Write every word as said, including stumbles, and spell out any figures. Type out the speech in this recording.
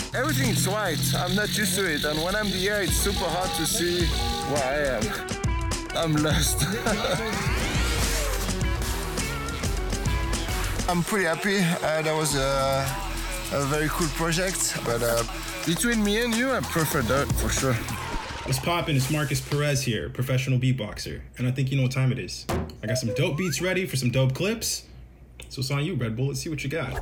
Everything is white. I'm not used to it. And when I'm here, it's super hard to see where I am. I'm lost. I'm pretty happy. Uh, that was a, a very cool project. But uh, between me and you, I prefer that for sure. What's poppin'? It's Marcus Perez here, professional beatboxer. And I think you know what time it is. I got some dope beats ready for some dope clips. So it's on you, Red Bull. Let's see what you got.